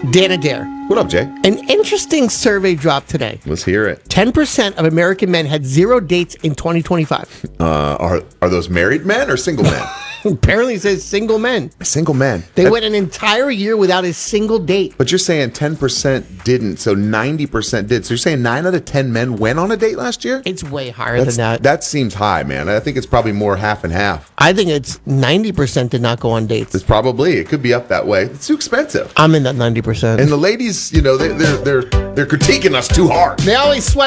Dan Adair. What up, Jay? An interesting survey dropped today. Let's hear it. 10% of American men had 0 dates in 2025. Are those married men or single men? Apparently it says single men. Single men. They went an entire year without a single date. But you're saying 10% didn't, so 90% did. So you're saying 9 out of 10 men went on a date last year? It's way higher than that. That seems high, man. I think it's probably more half and half. I think it's 90% did not go on dates. It's probably. It could be up that way. It's too expensive. I'm in that 90%. And the ladies, they're critiquing us too hard. They always sweat.